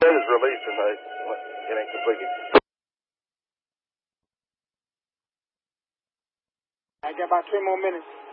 is released and it ain't completed. I got about 3 more minutes.